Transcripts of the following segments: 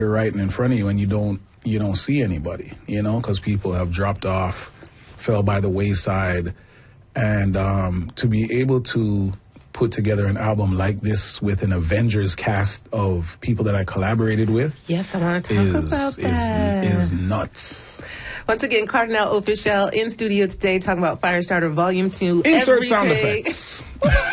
you're writing in front of you and you don't see anybody, because people have dropped off, fell by the wayside. And to be able to put together an album like this with an Avengers cast of people that I collaborated with. Yes, I want to talk about that. Is nuts. Once again, Cardinal Offishall in studio today talking about Firestarter Volume 2. Insert sound effects.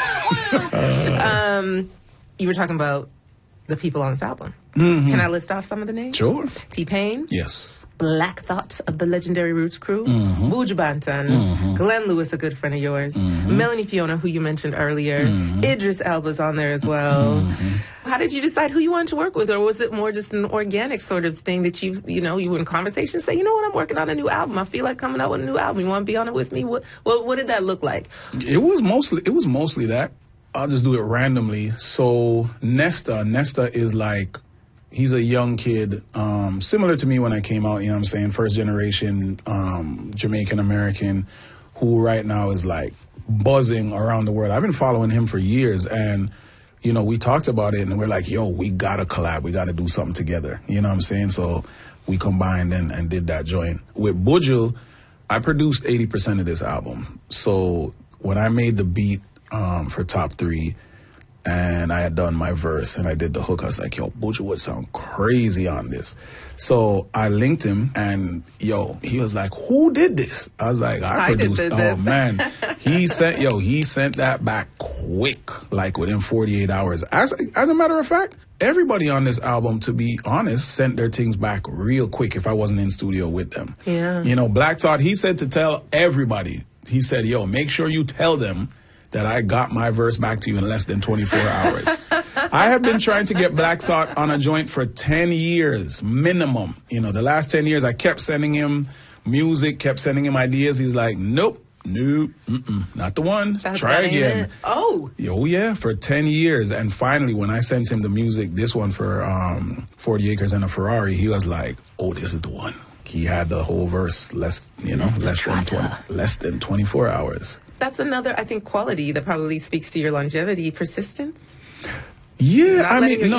You were talking about the people on this album. Mm-hmm. Can I list off some of the names? Sure. T-Pain. Yes. Black Thought of the legendary Roots Crew, Buju Banton, Glenn Lewis, a good friend of yours, Melanie Fiona, who you mentioned earlier, Idris Elba's on there as well. How did you decide who you wanted to work with, or was it more just an organic sort of thing that you were in conversation, say, I'm working on a new album. I feel like coming out with a new album. You want to be on it with me? What did that look like? It was mostly that. I'll just do it randomly. So Nesta is like, he's a young kid, similar to me when I came out, first generation Jamaican American, who right now is like buzzing around the world. I've been following him for years, and, we talked about it, and we're like, we gotta collab, we gotta do something together, So we combined and did that joint. With Buju, I produced 80% of this album. So when I made the beat for Top 3, and I had done my verse and I did the hook, I was like, Buju would sound crazy on this. So I linked him, and he was like, who did this? I was like, I produced it. Oh man. He sent that back quick, like within 48 hours. As a matter of fact, everybody on this album, to be honest, sent their things back real quick if I wasn't in studio with them. Yeah. Black Thought, he said to tell everybody, he said, make sure you tell them that I got my verse back to you in less than 24 hours. I have been trying to get Black Thought on a joint for 10 years, minimum. The last 10 years, I kept sending him music, kept sending him ideas. He's like, nope, not the one. Try again. Oh. Yeah, for 10 years. And finally, when I sent him the music, this one for 40 Acres and a Ferrari, he was like, oh, this is the one. He had the whole verse less than 24 hours. That's another, I think, quality that probably speaks to your longevity, persistence. Yeah, I don't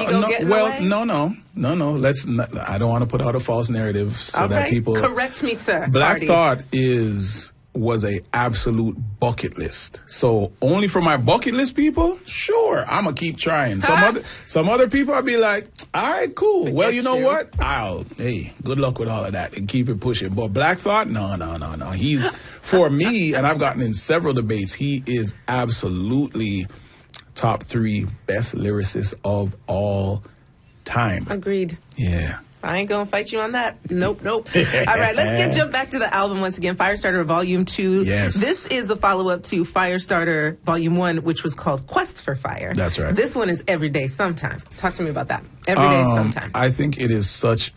want to put out a false narrative so that people correct me, sir. Black Thought was a absolute bucket list. So only for my bucket list people, sure, I'm gonna keep trying. Some other people, I'll be like, all right, cool. Well, you know what? Good luck with all of that and keep it pushing. But Black Thought, no. He's, for me, and I've gotten in several debates, he is absolutely top 3 best lyricists of all time. Agreed. Yeah. I ain't gonna fight you on that. Nope. All right, let's jump back to the album once again. Firestarter Volume 2. Yes. This is a follow-up to Firestarter Volume 1, which was called Quest for Fire. That's right. This one is Everyday Sometimes. Talk to me about that. Everyday Sometimes. I think it is such,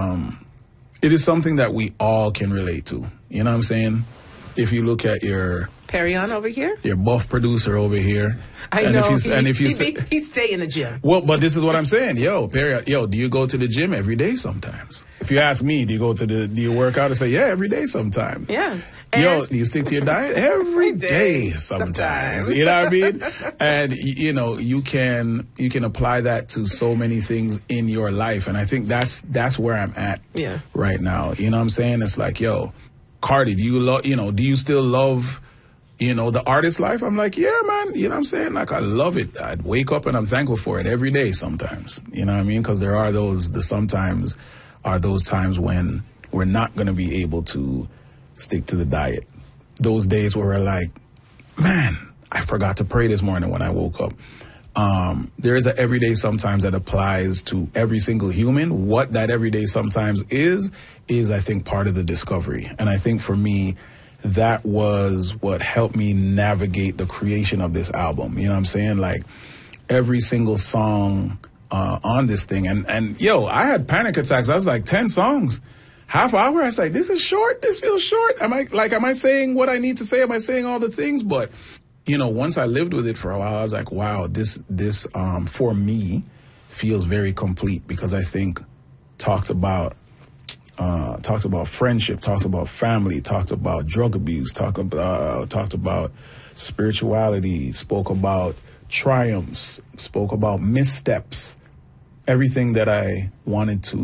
it is something that we all can relate to. You know what I'm saying? If you look at your Perry-on over here, your buff producer over here. I know. He stay in the gym. Well, but this is what I'm saying. Perry, do you go to the gym every day sometimes? If you ask me, do you work out? I say, yeah, every day sometimes. Yeah. Do you stick to your diet? Every day sometimes. You know what I mean? And, you can apply that to so many things in your life. And I think that's where I'm at right now. You know what I'm saying? It's like, Cardi, do you still love, the artist life? I'm like, yeah, man. You know what I'm saying? Like, I love it. I'd wake up and I'm thankful for it every day sometimes. You know what I mean? Because there are those times when we're not going to be able to stick to the diet. Those days where we're like, man, I forgot to pray this morning when I woke up. There is an everyday sometimes that applies to every single human. What that everyday sometimes is I think part of the discovery. And I think for me, that was what helped me navigate the creation of this album. You know what I'm saying? Like every single song on this thing. And I had panic attacks. I was like 10 songs, half hour. I was like, this is short. This feels short. Am I saying what I need to say? Am I saying all the things? But once I lived with it for a while, I was like, wow, this for me feels very complete, because I think talked about friendship, talked about family, talked about drug abuse, talked about spirituality, spoke about triumphs, spoke about missteps, everything that I wanted to